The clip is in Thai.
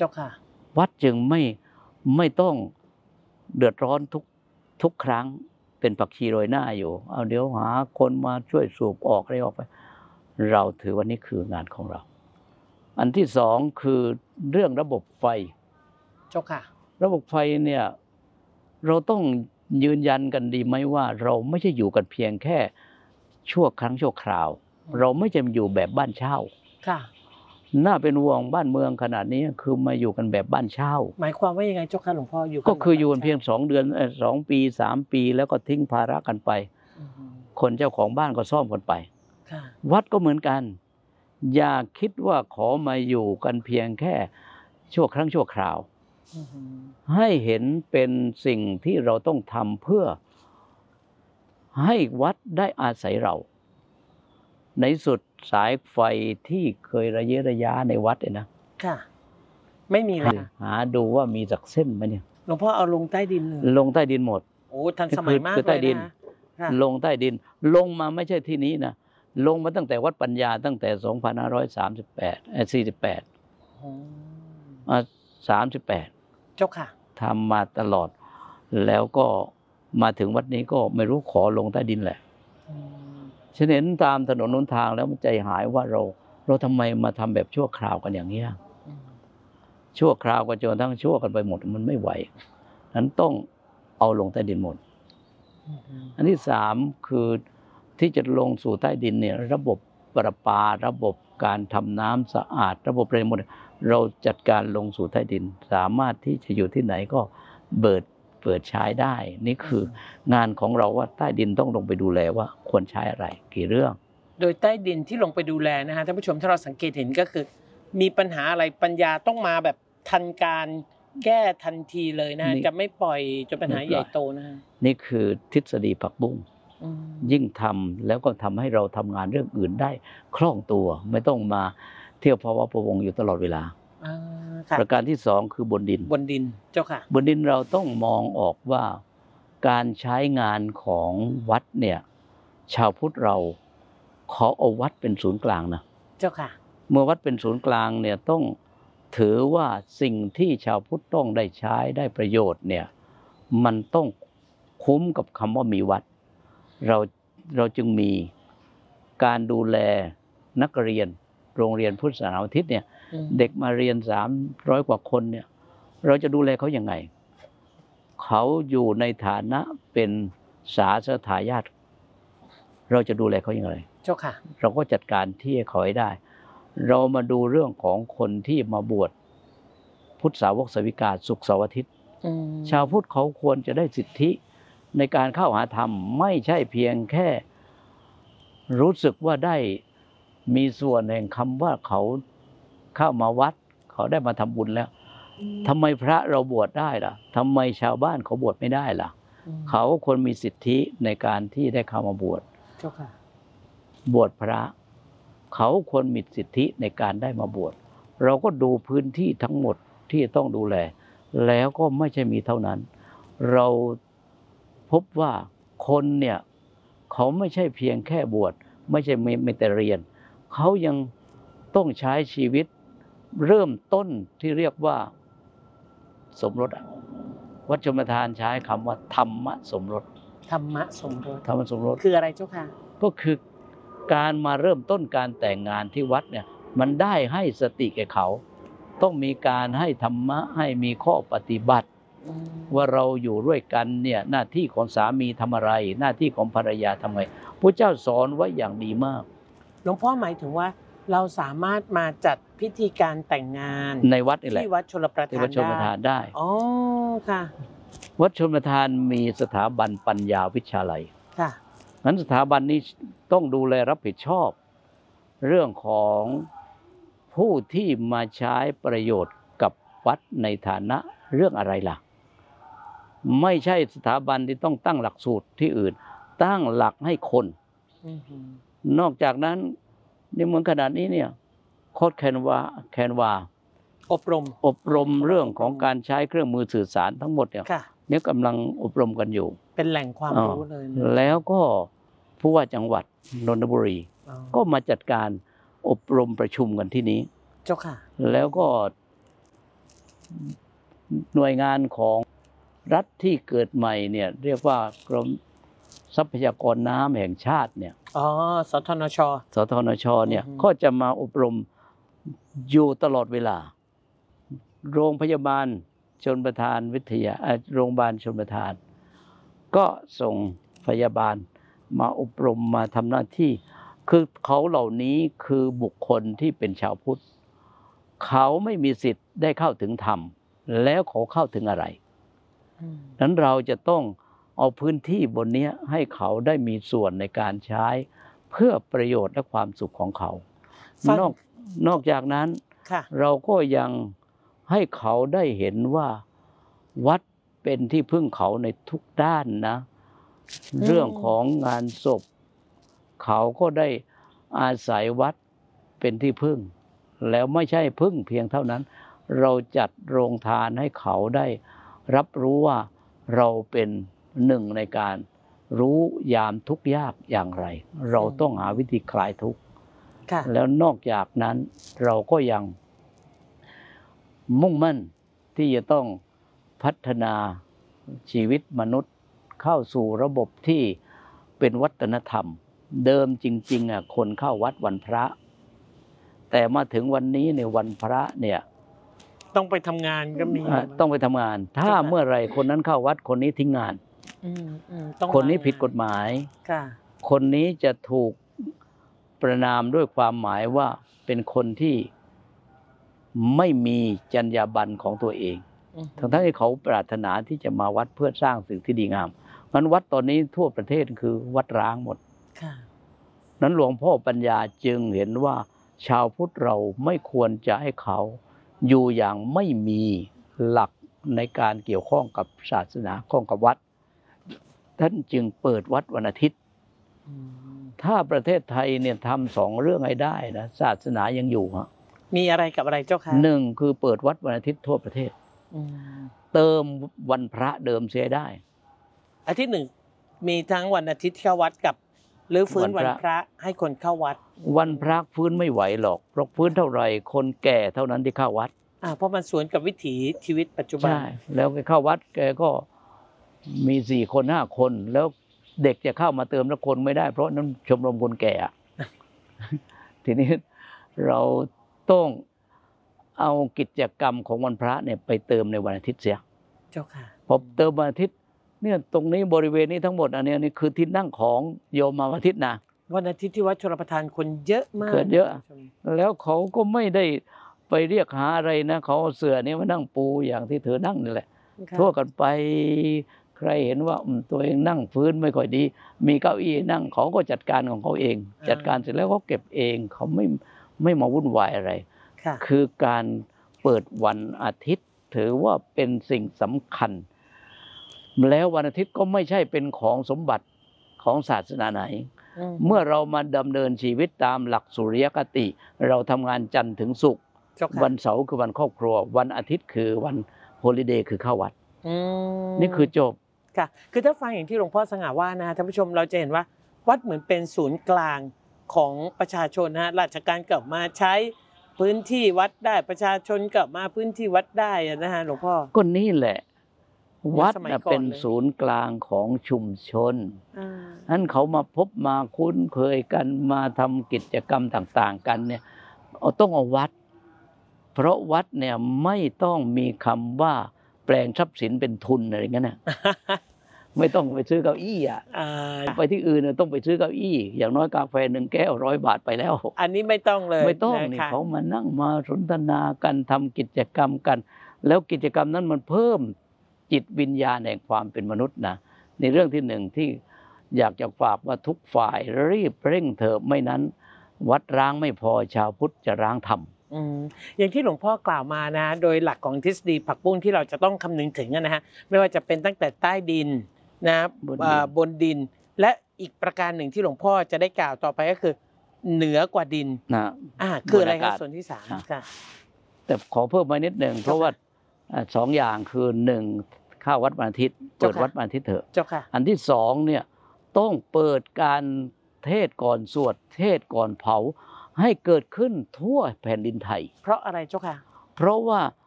จ้าค่ะวัดจึงไม่ต้องเดือดร้อนทุกครั้งเป็นผักชีโรยหน้าอยู่เอาเดี๋ยวหาคนมาช่วยสูบออกอะไรออกไปเราถือว่านี่คืองานของเราอันที่สองคือเรื่องระบบไฟเจ้าค่ะระบบไฟเนี่ยเราต้องยืนยันกันดีไหมว่าเราไม่ใช่อยู่กันเพียงแค่ชั่วครั้งชั่วคราวเราไม่จะอยู่แบบบ้านเช่าค่ะน่าเป็นห่วงบ้านเมืองขนาดนี้คือมาอยู่กันแบบบ้านเช่าหมายความว่ายังไงเจ้าค่ะหลวงพ่ออยู่ก็คืออยู่กันเพียง2 เดือน2 ปี3 ปีแล้วก็ทิ้งภาระกันไปคนเจ้าของบ้านก็ซ่อมกันไปวัดก็เหมือนกันอย่าคิดว่าขอมาอยู่กันเพียงแค่ชั่วครั้งชั่วคราวให้เห็นเป็นสิ่งที่เราต้องทำเพื่อให้วัดได้อาศัยเราในสุดสายไฟที่เคยระเยะระยะในวัดเนี่ยนะค่ะไม่มีเลยหาดูว่ามีสักเส้นไหมเนี่ยหลวงพ่อเอาลงใต้ดินเลยลงใต้ดินหมดโอ้ทันสมัยมากเลยนะลงใต้ดินลงมาไม่ใช่ที่นี้นะลงมาตั้งแต่วัดปัญญาตั้งแต่2538 38เจ้าค่ะทำมาตลอดแล้วก็มาถึงวัดนี้ก็ไม่รู้ขอลงใต้ดินแหละฉันเห็นตามถนนหนทางแล้วมันใจหายว่าเราทำไมมาทำแบบชั่วคราวกันอย่างนี้ชั่วคราวกันจนทั้งชั่วกันไปหมดมันไม่ไหวนั้นต้องเอาลงใต้ดินหมดอันที่สามคือที่จะลงสู่ใต้ดินเนี่ยระบบประปาระบบการทำน้ำสะอาดระบบอะไรหมดเราจัดการลงสู่ใต้ดินสามารถที่จะอยู่ที่ไหนก็เปิดใช้ได้นี่คืองานของเราว่าใต้ดินต้องลงไปดูแลว่าควรใช้อะไรกี่เรื่องโดยใต้ดินที่ลงไปดูแลนะฮะท่านผู้ชมถ้าเราสังเกตเห็นก็คือมีปัญหาอะไรปัญญาต้องมาแบบทันการแก้ทันทีเลยนะจะไม่ปล่อยจนปัญหาใหญ่โตนะฮะนี่คือทฤษฎีผักบุ้งยิ่งทำแล้วก็ทำให้เราทำงานเรื่องอื่นได้คล่องตัวไม่ต้องมาเที่ยวภาวะพะวงอยู่ตลอดเวลาประการที่สองคือบนดินเจ้าค่ะบนดินเราต้องมองออกว่าการใช้งานของวัดเนี่ยชาวพุทธเราขอเอาวัดเป็นศูนย์กลางนะเจ้าค่ะเมื่อวัดเป็นศูนย์กลางเนี่ยต้องถือว่าสิ่งที่ชาวพุทธต้องได้ใช้ได้ประโยชน์เนี่ยมันต้องคุ้มกับคำว่ามีวัดเราจึงมีการดูแลนักเรียนโรงเรียนพุทธศาสนาอาทิตย์เนี่ยเด็กมาเรียน300 กว่าคนเนี่ยเราจะดูแลเขายังไงเขาอยู่ในฐานะเป็นสาสทายาทเราจะดูแลเขาอย่างไรเจ้าค่ะเราก็จัดการที่เขาให้ได้เรามาดูเรื่องของคนที่มาบวชพุทธสาวกสาวิกาศุกร์เสาร์อาทิตย์ชาวพุทธเขาควรจะได้สิทธิในการเข้าหาธรรมไม่ใช่เพียงแค่รู้สึกว่าได้มีส่วนแห่งคำว่าเขาเข้ามาวัดเขาได้มาทำบุญแล้วทำไมพระเราบวชได้ล่ะทำไมชาวบ้านเขาบวชไม่ได้ล่ะเขาควรมีสิทธิในการที่ได้เข้ามาบวชบวชพระเขาควรมีสิทธิในการได้มาบวชเราก็ดูพื้นที่ทั้งหมดที่ต้องดูแลแล้วก็ไม่ใช่มีเท่านั้นเราพบว่าคนเนี่ยเขาไม่ใช่เพียงแค่บวชไม่ใช่ไม่แต่เรียนเขายังต้องใช้ชีวิตเริ่มต้นที่เรียกว่าสมรสวัดชมประทานใช้คำว่าธรรมสมรสธรรมสมรสคืออะไรเจ้าค่ะก็คือการมาเริ่มต้นการแต่งงานที่วัดเนี่ยมันได้ให้สติแก่เขาต้องมีการให้ธรรมะให้มีข้อปฏิบัติว่าเราอยู่ด้วยกันเนี่ยหน้าที่ของสามีทำอะไรหน้าที่ของภรรยาทำไงพระเจ้าสอนไว้อย่างดีมากหลวงพ่อหมายถึงว่าเราสามารถมาจัดพิธีการแต่งงานในวัดนี่แหละที่วัดชลประทานได้อ๋อค่ะวัดชลประทานมีสถาบันปัญญาวิชาลัยค่ะงั้นสถาบันนี้ต้องดูแลรับผิดชอบเรื่องของผู้ที่มาใช้ประโยชน์กับวัดในฐานะเรื่องอะไรล่ะไม่ใช่สถาบันที่ต้องตั้งหลักสูตรที่อื่นตั้งหลักให้คนนอกจากนั้นนี่เหมือนขนาดนี้เนี่ยโค้ดแคนวาอบรมเรื่องของการใช้เครื่องมือสื่อสารทั้งหมดเนี่ยกำลังอบรมกันอยู่เป็นแหล่งความรู้เลยแล้วก็ผู้ว่าจังหวัดนนทบุรีก็มาจัดการอบรมประชุมกันที่นี้เจ้าค่ะแล้วก็หน่วยงานของรัฐที่เกิดใหม่เนี่ยเรียกว่ากรมทรัพยากรน้ำแห่งชาติเนี่ยอ๋อสทนช. สทนชเนี่ยก็จะมาอบรมอยู่ตลอดเวลาโรงพยาบาลชลประทานวิทยาโรงพยาบาลชลประทานก็ส่งพยาบาลมาอบรมมาทำหน้าที่คือเขาเหล่านี้คือบุคคลที่เป็นชาวพุทธเขาไม่มีสิทธิ์ได้เข้าถึงธรรมแล้วเขาเข้าถึงอะไรนั้นเราจะต้องเอาพื้นที่บนนี้ให้เขาได้มีส่วนในการใช้เพื่อประโยชน์และความสุขของเขานอกจากนั้นเราก็ยังให้เขาได้เห็นว่าวัดเป็นที่พึ่งเขาในทุกด้านนะเรื่องของงานศพเขาก็ได้อาศัยวัดเป็นที่พึ่งแล้วไม่ใช่พึ่งเพียงเท่านั้นเราจัดโรงทานให้เขาได้รับรู้ว่าเราเป็นหนึ่งในการรู้ยามทุกข์ยากอย่างไรเราต้องหาวิธีคลายทุกข์แล้วนอกจากนั้นเราก็ยังมุ่งมั่นที่จะต้องพัฒนาชีวิตมนุษย์เข้าสู่ระบบที่เป็นวัฒนธรรมเดิมจริงๆคนเข้าวัดวันพระแต่มาถึงวันนี้ในวันพระเนี่ยต้องไปทำงานก็มีต้องไปทำงานถ้าเมื่อไรคนนั้นเข้าวัดคนนี้ทิ้งงานคนนี้ผิดกฎหมายคนนี้จะถูกประณามด้วยความหมายว่าเป็นคนที่ไม่มีจรรยาบรรณของตัวเองทั้งที่เขาปรารถนาที่จะมาวัดเพื่อสร้างสิ่งที่ดีงามมันวัดตอนนี้ทั่วประเทศคือวัดร้างหมดนั้นหลวงพ่อปัญญาจึงเห็นว่าชาวพุทธเราไม่ควรจะให้เขาอยู่อย่างไม่มีหลักในการเกี่ยวข้องกับศาสนาข้องกับวัดท่านจึงเปิดวัดวันอาทิตย์ถ้าประเทศไทยเนี่ยทำ2เรื่องให้ได้นะศาสนายังอยู่ฮะมีอะไรกับอะไรเจ้าค่ะ 1คือเปิดวัดวันอาทิตย์ทั่วประเทศเติมวันพระเดิมเสียได้อาทิตย์หนึ่งมีทั้งวันอาทิตย์เข้าวัดกับหรือฟื้นวันพระให้คนเข้าวัดวันพระฟื้นไม่ไหวหรอกเพราะฟื้นเท่าไหร่คนแก่เท่านั้นที่เข้าวัดเพราะมันสวนกับวิถีชีวิตปัจจุบันใช่แล้วแกเข้าวัดแกก็มี4 คน5 คนแล้วเด็กจะเข้ามาเติมแล้วคนไม่ได้เพราะนั้นชมรมคนแก่ทีนี้เราต้องเอากิจกรรมของวันพระเนี่ยไปเติมในวันอาทิตย์เสียเจ้าค่ะพอเติมวันอาทิตย์เนี่ยตรงนี้บริเวณนี้ทั้งหมดอันนี้คือที่นั่งของโยมมาวันอาทิตย์นะวันอาทิตย์ที่วัดชลประทานคนเยอะมากเยอะแล้วเขาก็ไม่ได้ไปเรียกหาอะไรนะเขาเสื่อนี้มานั่งปูอย่างที่เธอนั่งนี่แหละทั่วกันไปใครเห็นว่าตัวเองนั่งพื้นไม่ค่อยดีมีเก้าอี้นั่งเขาก็จัดการของเขาเองจัดการเสร็จแล้วเขาเก็บเองเขาไม่มาวุ่นวายอะไรคือการเปิดวันอาทิตย์ถือว่าเป็นสิ่งสำคัญแล้ววันอาทิตย์ก็ไม่ใช่เป็นของสมบัติของศาสนาไหนเมื่อเรามาดำเนินชีวิตตามหลักสุริยคติเราทำงานจันทร์ถึงศุกร์วันเสาร์คือวันครอบครัววันอาทิตย์คือวันโฮลิเดย์คือเข้าวัดนี่คือจบค่ะคือถ้าฟังอย่างที่หลวงพ่อสง่าว่านะท่านผู้ชมเราจะเห็นว่าวัดเหมือนเป็นศูนย์กลางของประชาชนนะราชการกลับมาใช้พื้นที่วัดได้ประชาชนกลับมาพื้นที่วัดได้นะฮะหลวงพ่อก็นี่แหละวัดเป็นศูนย์กลางของชุมชนนั้นเขามาพบมาคุ้นเคยกันมาทำกิจกรรมต่างๆกันเนี่ยต้องเอาวัดเพราะวัดเนี่ยไม่ต้องมีคำว่าแปลงทรัพย์สินเป็นทุนอะไรอย่างนั้นนะไม่ต้องไปซื้อเก้าอี้ไปที่อื่นต้องไปซื้อเก้าอี้อย่างน้อยกาแฟ1 แก้ว100 บาทไปแล้วอันนี้ไม่ต้องเลยไม่ต้องนี่เขามานั่งมาสนทนากันทำกิจกรรมกันแล้วกิจกรรมนั้นมันเพิ่มจิตวิญญาณแห่งความเป็นมนุษย์นะในเรื่องที่1ที่อยากจะฝากว่าทุกฝ่ายรีบเร่งเถอะไม่นั้นวัดร้างไม่พอชาวพุทธจะร้างธรรมอย่างที่หลวงพ่อกล่าวมานะโดยหลักของทฤษฎีผักบุ้งที่เราจะต้องคำนึงถึงนะฮะไม่ว่าจะเป็นตั้งแต่ใต้ดินนะบนดินและอีกประการหนึ่งที่หลวงพ่อจะได้กล่าวต่อไปก็คือเหนือกว่าดินคืออะไรครับส่วนที่3ค่ะแต่ขอเพิ่มมานิดหนึ่งเพราะว่า2 อย่างคือ1เข้าวัดวันอาทิตย์เปิดวัดวันอาทิตย์เถอะอันที่2เนี่ยต้องเปิดการเทศก่อนสวดเทศก่อนเผาให้เกิดขึ้นทั่วแผ่นดินไทยเพราะอะไรเจ้าค่ะเพราะว่า